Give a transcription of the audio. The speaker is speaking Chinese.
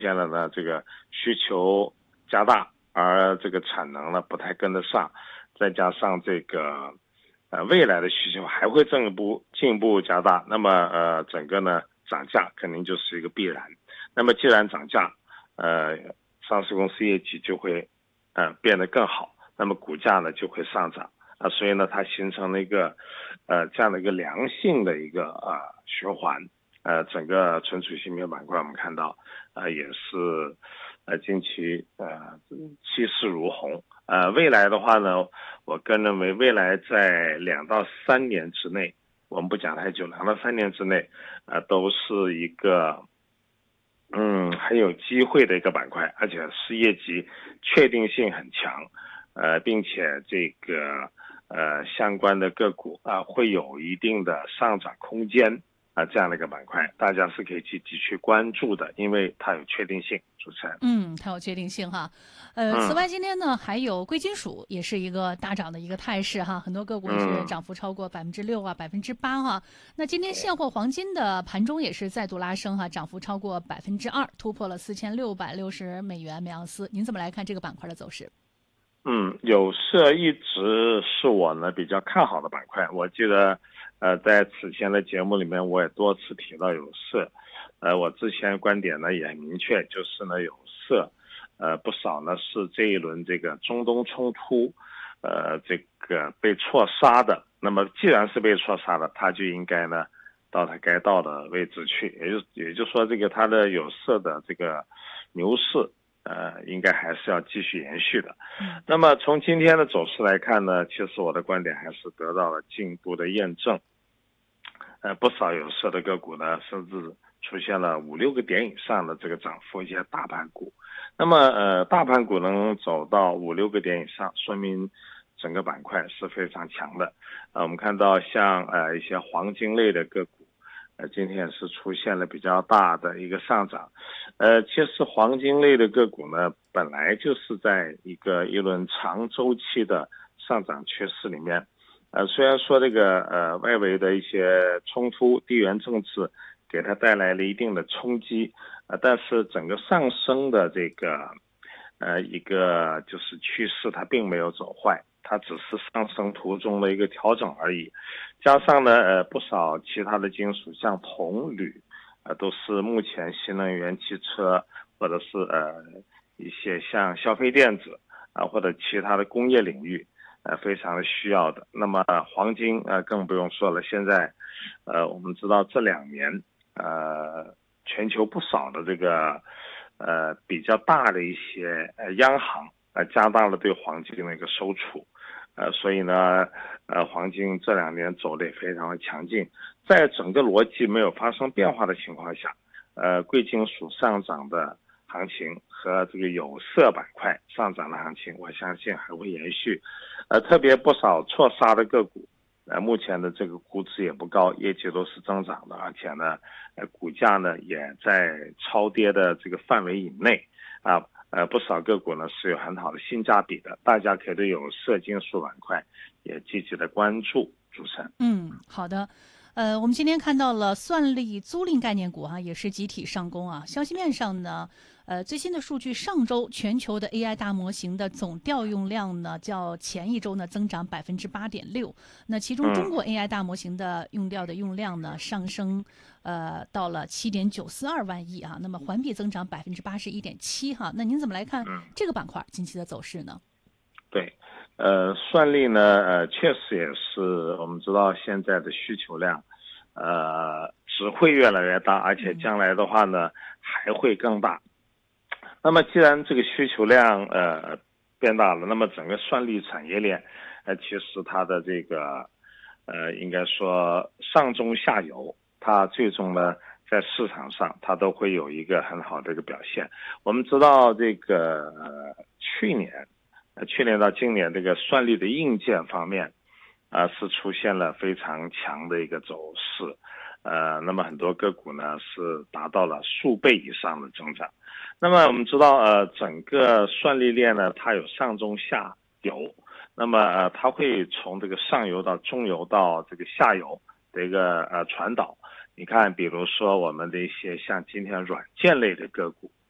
现了呢这个需求加大，而这个产能呢不太跟得上，再加上这个未来的需求还会进一步加大，那么整个呢涨价肯定就是一个必然。那么既然涨价，上市公司业绩就会变得更好，那么股价呢就会上涨所以呢它形成了一个这样的一个良性的一个循环。整个存储芯片板块我们看到也是近期气势如虹。未来的话呢，我个人认为未来在2到3年之内，我们不讲太久，2到3年之内都是一个很有机会的一个板块，而且是业绩确定性很强，并且这个相关的个股会有一定的上涨空间这样的一个板块，大家是可以积极去关注的，因为它有确定性。主持人， 它有确定性哈。此外今天呢还有贵金属也是一个大涨的一个态势哈，很多个股也是涨幅超过6%啊8%哈。那今天现货黄金的盘中也是再度拉升哈，涨幅超过2%，突破了4660美元每盎司。您怎么来看这个板块的走势？ 有色一直是我呢比较看好的板块。我记得在此前的节目里面我也多次提到有色。我之前观点呢也很明确，就是呢有色不少呢是这一轮这个中东冲突这个被错杀的。那么既然是被错杀的，它就应该呢到它该到的位置去，也就是说这个它的有色的这个牛市应该还是要继续延续的。那么从今天的走势来看呢，其实我的观点还是得到了进一步的验证。不少有色的个股呢，甚至出现了5-6个点以上的这个涨幅，一些大盘股。那么大盘股能走到5-6个点以上，说明整个板块是非常强的。我们看到像一些黄金类的个股，今天也是出现了比较大的一个上涨。其实黄金类的个股呢，本来就是在一轮长周期的上涨趋势里面。虽然说这个外围的一些冲突、地缘政治给它带来了一定的冲击，但是整个上升的这个一个就是趋势，它并没有走坏，它只是上升途中的一个调整而已。加上呢不少其他的金属，像铜、铝都是目前新能源汽车或者是一些像消费电子或者其他的工业领域非常的需要的。那么黄金更不用说了，现在我们知道这2年全球不少的这个比较大的一些央行加大了对黄金的一个收储。所以呢黄金这2年走得也非常的强劲。在整个逻辑没有发生变化的情况下，贵金属上涨的行情和这个有色板块上涨的行情，我相信还会延续。特别不少错杀的个股，目前的这个估值也不高，业绩都是增长的，而且呢，股价呢也在超跌的这个范围以内不少个股呢是有很好的性价比的，大家可以对有色金属板块也积极的关注。主持人， 好的。我们今天看到了算力租赁概念股也是集体上攻啊。消息面上呢，最新的数据，上周全球的 AI 大模型的总调用量呢，较前一周呢增长8.6%。那其中中国 AI 大模型的用量呢上升，到了7.942万亿那么环比增长81.7%哈。那您怎么来看这个板块近期的走势呢？ 对。算力呢确实也是我们知道现在的需求量只会越来越大，而且将来的话呢还会更大。那么既然这个需求量变大了，那么整个算力产业链其实它的这个应该说上中下游，它最终呢在市场上它都会有一个很好的一个表现。我们知道这个去年到今年，这个算力的硬件方面是出现了非常强的一个走势。那么很多个股呢是达到了数倍以上的增长。那么我们知道整个算力链呢它有上中下游，那么它会从这个上游到中游到这个下游的一个传导。你看比如说我们的一些像今天软件类的个股